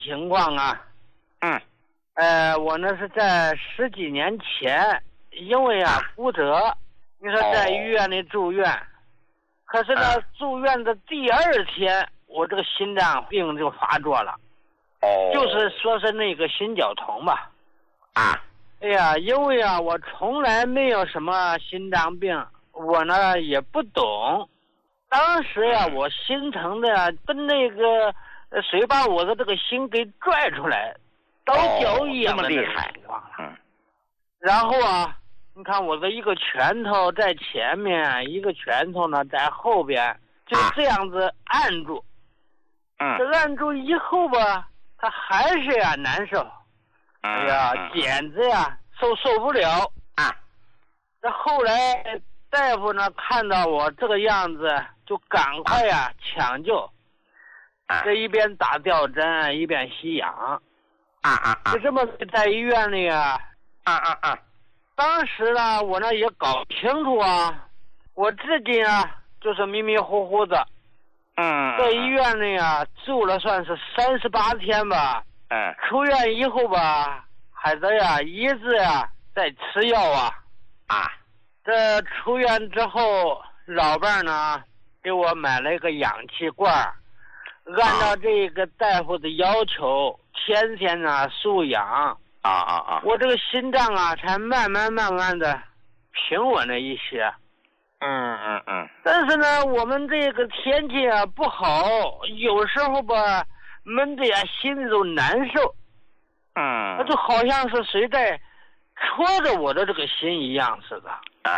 情况啊。我呢是在10几年前，因为骨折，你说在医院里住院，可是呢住院的第2天，我这个心脏病就发作了。就是说是那个心绞痛吧。哎呀，因为我从来没有什么心脏病，我呢也不懂。当时我心疼的跟那个谁把我的这个心给拽出来，刀绞一样的那种情况了。然后你看我的一个拳头在前面，一个拳头呢在后边，就这样子按住。这按住以后吧，他还是难受。哎呀，简直受不了。这后来大夫呢看到我这个样子，就赶快抢救。这一边打吊针，一边吸氧。就这么在医院里当时呢，我呢也搞不清楚我自己就是迷迷糊糊的。在医院里住了算是38天吧。出院以后吧，还得一直在吃药这出院之后，老伴儿呢给我买了一个氧气罐，按照这个大夫的要求，天天输氧。我这个心脏才慢慢的平稳了一些。但是呢，我们这个天气不好，有时候吧闷着心里都难受。那就好像是谁在戳着我的这个心一样似的。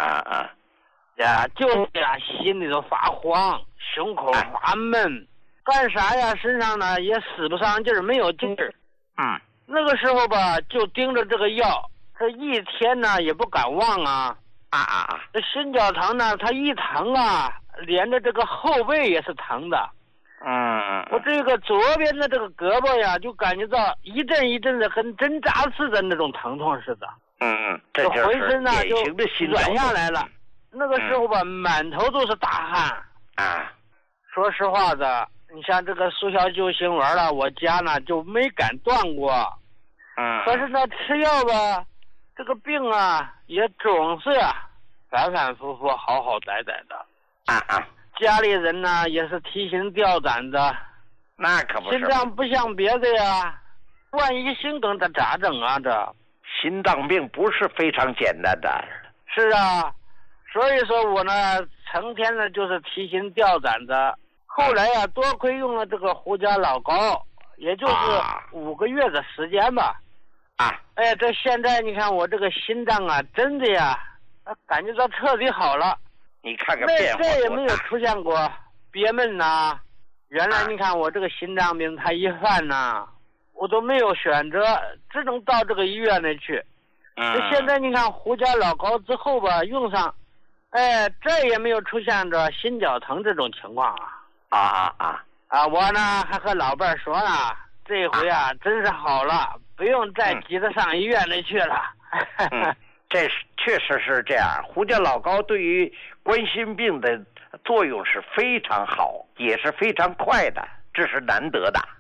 就是心里头发慌，胸口发闷，干啥身上呢也使不上劲儿，没有劲儿。那个时候吧，就盯着这个药，这一天呢也不敢忘这心绞疼呢，它一疼连着这个后背也是疼的。我这个左边的这个胳膊就感觉到一阵一阵的跟针扎似的那种疼痛似的。 这就是浑身呢就软下来了。那个时候吧，满头都是大汗。说实话的，你像这个速效救心丸了，我家呢就没敢断过。可是呢，吃药吧，这个病也总是反反复复，好好歹歹的。家里人呢也是提心吊胆的。 那可不是。 心脏不像别的万一心梗这咋整这心脏病不是非常简单的。 是所以说我呢成天呢就是提心吊胆的。后来多亏用了这个胡椒老膏，也就是5个月的时间吧。这现在你看我这个心脏真的感觉到彻底好了。 你看看变化多大。 再也没有出现过憋闷原来你看我这个心脏病它一犯我都没有选择，只能到这个医院里去。现在你看胡椒老膏之后吧，用上再也没有出现着心绞疼这种情况我呢还和老伴说这回真是好了，不用再急着上医院里去了。 这确实是这样。胡椒老膏对于冠心病的作用是非常好，也是非常快的，这是难得的。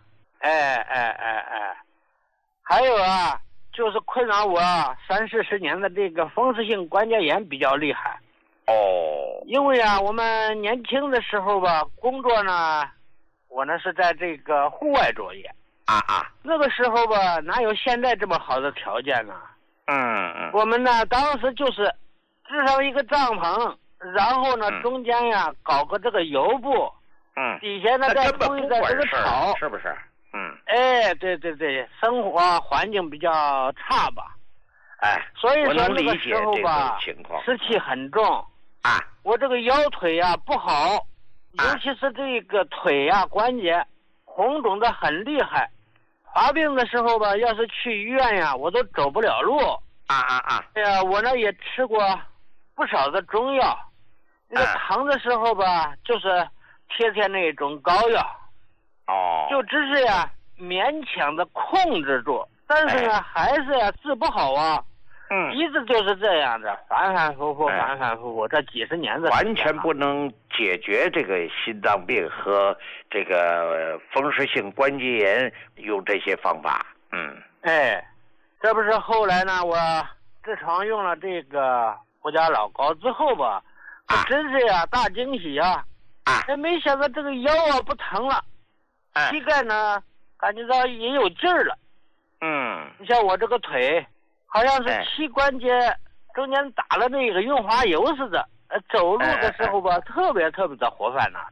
还有就是困扰我30-40年的这个风湿性关节炎比较厉害。因为我们年轻的时候吧，工作呢，我呢是在这个户外作业。那个时候吧，哪有现在这么好的条件呢？我们呢当时就是支上一个帐篷，然后呢中间搞个这个油布，底下呢再铺一个这个草， 是不是？ 对，生活环境比较差吧。所以说那个时候吧，湿气很重我这个腰腿不好，尤其是这个腿关节红肿的很厉害。发病的时候吧，要是去医院我都走不了路。我呢也吃过不少的中药，那个疼的时候吧，就是贴那种膏药。就只是勉强的控制住，但是呢还是治不好一直就是这样的，反反复复，反反复复，这几十年的完全不能解决这个心脏病和这个风湿性关节炎用这些方法。 这不是后来呢，我自从用了这个胡家老膏之后吧，真是呀大惊喜啊！没想到这个腰不疼了，膝盖呢感觉到也有劲儿了。你像我这个腿，好像是膝关节中间打了那个润滑油似的，走路的时候吧，特别特别的活泛呐。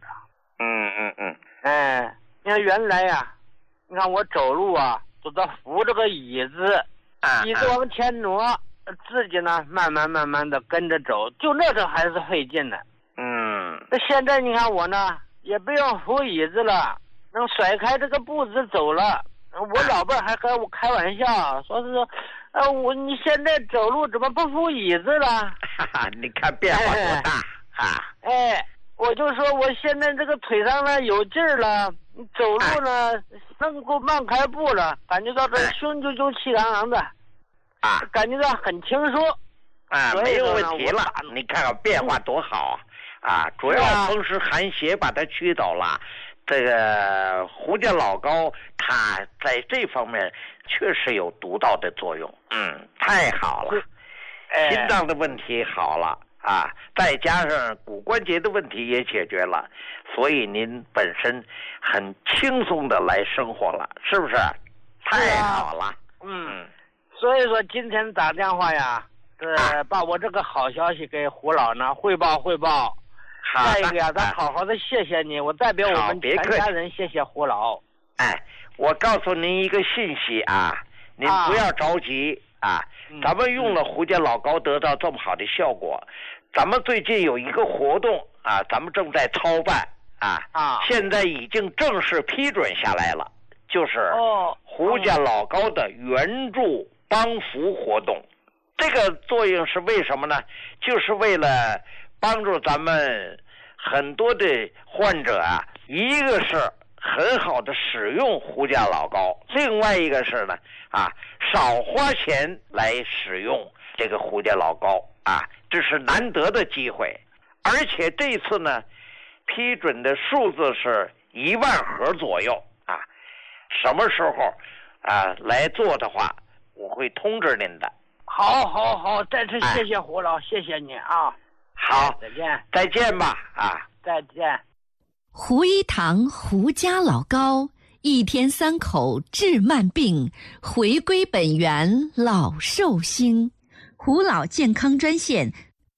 你看原来呀，你看我走路啊，都得扶着个椅子，椅子往前挪，自己呢慢慢的跟着走，就那时候还是费劲的。那现在你看我呢，也不用扶椅子了，能甩开这个步子走了。我老伴还和我开玩笑，说是你现在走路怎么不扶椅子了？ 你看变化多大我就说我现在这个腿上呢有劲儿了，走路呢能够迈开步了，感觉到这胸就气昂昂的，感觉到很轻松。 没有问题了。你看看变化多好主要风湿寒邪把它驱走了。这个胡家老膏它在这方面确实有独到的作用。太好了。心脏的问题好了再加上骨关节的问题也解决了，所以您本身很轻松的来生活了，是不是？太好了。 所以说今天打电话呀，把我这个好消息给胡老呢汇报。再一个呀，咱好好的谢谢你，我代表我们全家人谢谢胡老。 我告诉您一个信息您不要着急咱们用了胡家老膏得到这么好的效果，咱们最近有一个活动咱们正在操办现在已经正式批准下来了，就是胡家老膏的援助帮扶活动。这个作用是为什么呢？就是为了帮助咱们很多的患者一个是很好的使用胡家老膏，另外一个是呢少花钱来使用这个胡家老膏这是难得的机会。而且这次呢批准的数字是1万盒左右什么时候来做的话我会通知您的。 好，再次谢谢胡老，谢谢你好，再见吧再见。 胡一堂胡家老膏，1天3口治慢病，回归本源老寿星。胡老健康专线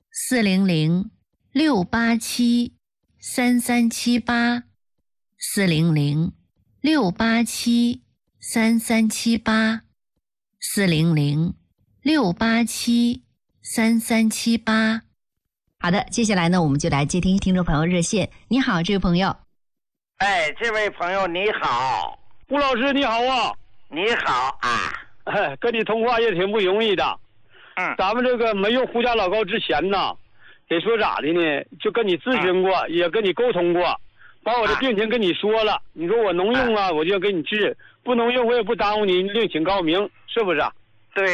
400-687-3378 400-687-3378 400-687-3378。好的，接下来呢，我们就来接听听众朋友热线。你好，这位朋友。 这位朋友你好。 胡老师你好你好跟你通话也挺不容易的。咱们这个没用胡家老膏之前呢，得说咋的呢，就跟你咨询过，也跟你沟通过，把我的病情跟你说了，你说我能用我就给你治，不能用我也不耽误你，另请高明，是不是？ 对。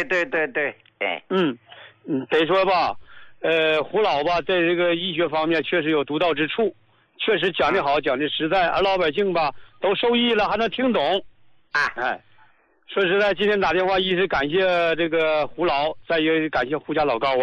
得说吧，胡老吧，在这个医学方面确实有独到之处，确实讲得好，讲得实在，而老百姓吧都受益了，还能听懂。说实在，今天打电话，一是感谢这个胡老，再一个感谢胡家老膏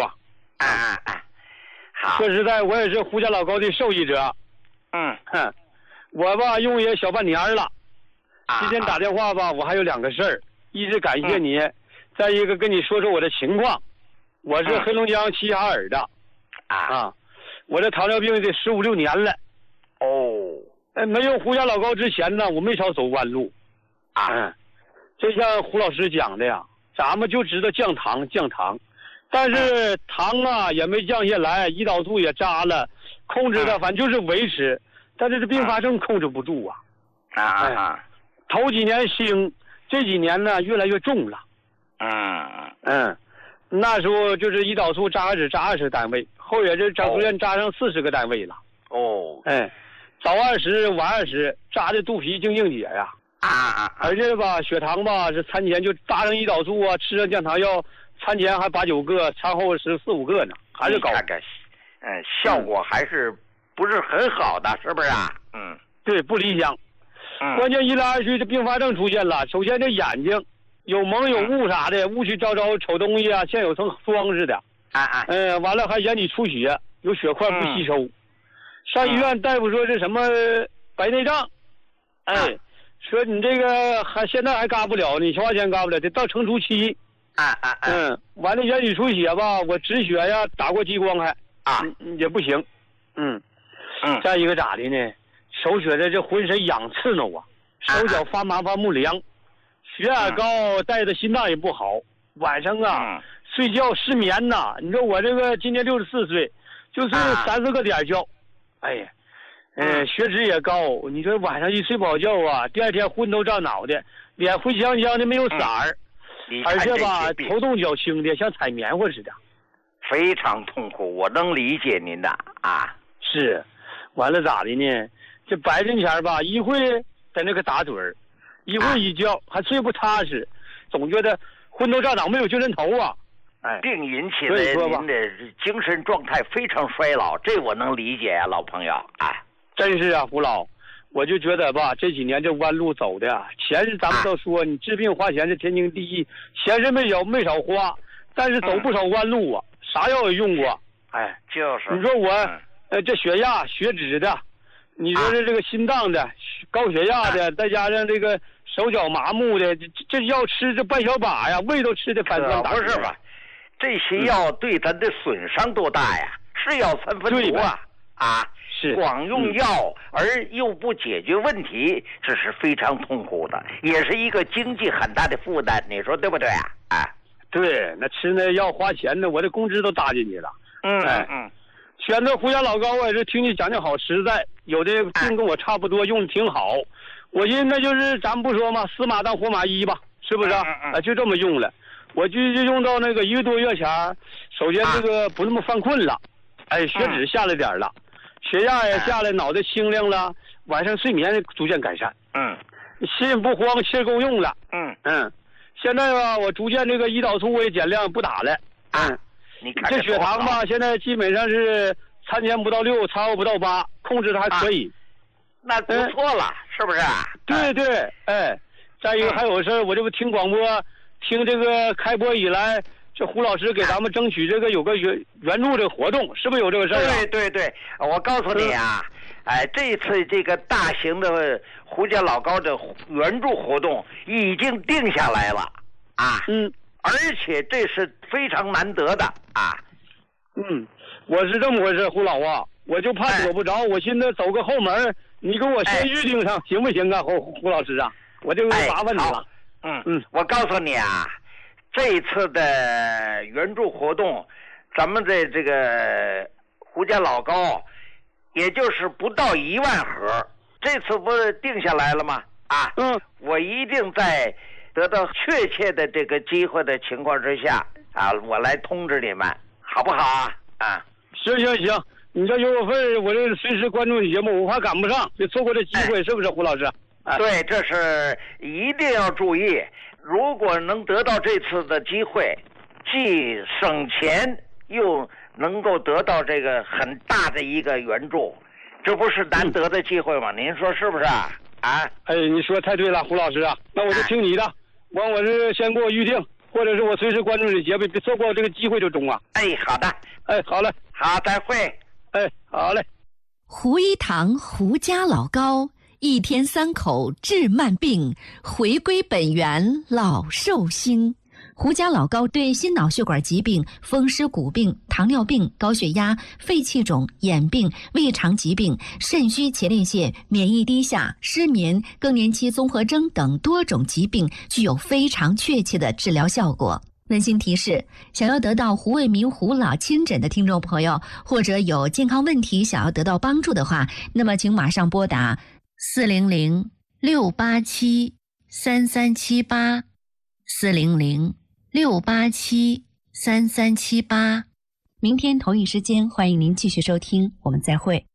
好。 说实在，我也是胡家老膏的受益者。我吧用也小半年了。今天打电话吧，我还有2个事儿，一是感谢你，再一个跟你说说我的情况。我是黑龙江齐齐哈尔的我这糖尿病得15、16年了。没用胡家老膏之前呢，我没少走弯路就像胡老师讲的呀，咱们就知道降糖，但是糖也没降下来，胰岛素也扎了，控制的反正就是维持，但是这并发症控制不住头几年轻，这几年呢越来越重了。那时候就是胰岛素扎只扎20单位，后也是逐渐扎上40个单位了。早20晚20，扎的肚皮净硬结呀。 而且吧，血糖吧是餐前就打上胰岛素啊，吃上降糖药，餐前还8、9个，餐后是4、5个呢，还是高。 看看，效果还是不是很好的，是不是啊？ 对，不理想。关键一来二去，这并发症出现了。首先这眼睛有蒙有雾啥的，雾气昭昭瞅东西啊，像有层霜似的。完了还眼底出血，有血块不吸收。上医院大夫说这什么白内障，说你这个现在还嘎不了，你花钱嘎不了，得到成熟期。完了眼底出血吧，我止血呀，打过激光还也不行。再一个咋的呢？手觉得这浑身痒刺挠啊，手脚发麻发木凉，血压高，带着心脏也不好。晚上睡觉失眠呐。你说我这个今年64岁，就睡30个点觉。血脂也高。你说晚上一睡不好觉啊，第二天昏头胀脑的，脸灰香香的没有色儿，而且吧头动脚轻的，像踩棉花似的， 非常痛苦。我能理解您的是，完了咋的呢？这白天前吧，一会在那个打盹儿，一会一觉还睡不踏实，总觉得昏头胀脑，没有精神头啊。 病引起的您的精神状态非常衰老，这我能理解啊，老朋友。 真是啊，胡老，我就觉得吧，这几年这弯路走的钱是咱们都说你治病花钱是天经地义，钱是没少花，但是走不少弯路啊，啥药也用过。 就是你说我这血压血脂的，你说这个心脏的高血压的，再加上这个手脚麻木的，这药吃这半小把呀，胃都吃的翻酸打。 不是吧？这些药对咱的损伤多大呀？是药三分毒是光用药而又不解决问题，这是非常痛苦的，也是一个经济很大的负担，你说对不对对，那吃那药花钱的，我的工资都搭进去了。选择胡家老高，我也是听你讲的好实在，有的病跟我差不多，用的挺好。我寻思那就是咱们不说嘛，死马当活马医吧，是不是就这么用了。我就用到那个1个多月前，首先这个不那么犯困了，血脂下来点了，血压也下来，脑袋清亮了，晚上睡眠逐渐改善。心不慌，气儿够用了。现在吧，我逐渐这个胰岛素我也减量不打了。 你看这血糖吧，现在基本上是餐前不到6，餐后不到8，控制的还可以。 那不错了，是不是？ 对，再一个还有事儿，我这不听广播，听这个开播以来，这胡老师给咱们争取这个有个援助的活动，是不是有这个事儿对，我告诉你这次这个大型的胡家老高的援助活动已经定下来了而且这是非常难得的我是这么回事，胡老我就怕躲不着，我寻思走个后门，你给我先预定上，行不行啊，胡老师我就麻烦你了。 我告诉你这一次的援助活动，咱们的这个胡家老高，也就是不到1万盒，这次不是定下来了吗？我一定在得到确切的这个机会的情况之下我来通知你们，好不好行，你这有我份，我这随时关注你节目，我怕赶不上，别错过这机会，是不是胡老师？ 对，这是一定要注意。如果能得到这次的机会，既省钱又能够得到这个很大的一个援助，这不是难得的机会吗？您说是不是你说太对了，胡老师那我就听你的，我是先给我预定，或者是我随时关注你节目，别错过这个机会就中好的， 好嘞， 好，再会， 好嘞。 胡一堂胡家老高，一天3口治慢病，回归本源老寿星。胡家老高对心脑血管疾病、风湿骨病、糖尿病、高血压、肺气肿、眼病、胃肠疾病、肾虚前列腺、免疫低下、失眠、更年期综合征等多种疾病具有非常确切的治疗效果。温馨提示：想要得到胡卫民胡老亲诊的听众朋友，或者有健康问题想要得到帮助的话，那么请马上拨打400-687-3378，400-687-3378。明天同一时间，欢迎您继续收听，我们再会。